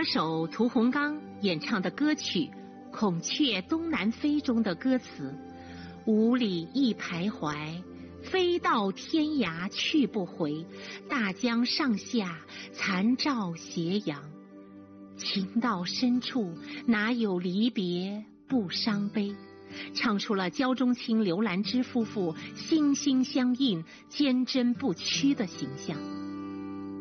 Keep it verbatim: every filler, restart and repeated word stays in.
歌手屠洪刚演唱的歌曲《孔雀东南飞》中的歌词：五里一徘徊，飞到天涯去不回，大江上下残照斜阳。情到深处哪有离别不伤悲，唱出了焦仲卿、刘兰芝夫妇心心相印、坚贞不屈的形象。